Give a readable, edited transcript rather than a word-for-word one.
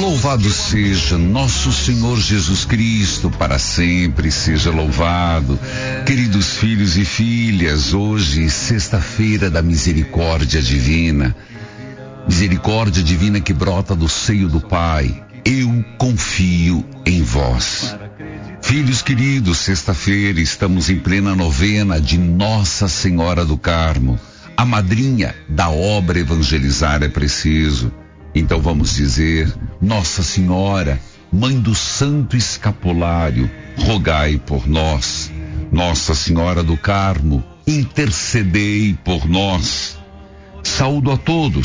Louvado seja nosso Senhor Jesus Cristo, para sempre seja louvado. Queridos filhos e filhas, hoje, sexta-feira da misericórdia divina que brota do seio do Pai. Eu confio em vós. Filhos queridos, sexta-feira estamos em plena novena de Nossa Senhora do Carmo, a madrinha da obra Evangelizar é Preciso. Então vamos dizer: Nossa Senhora, Mãe do Santo Escapulário, rogai por nós. Nossa Senhora do Carmo, intercedei por nós. Saúdo a todos